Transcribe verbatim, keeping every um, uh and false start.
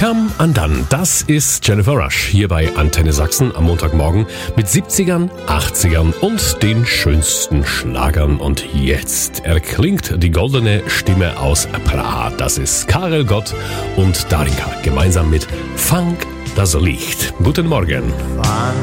Come Undone, das ist Jennifer Rush hier bei Antenne Sachsen am Montagmorgen mit siebzigern, achtzigern und den schönsten Schlagern. Und jetzt erklingt die goldene Stimme aus Praha. Das ist Karel Gott und Darinka gemeinsam mit Fang das Licht. Guten Morgen.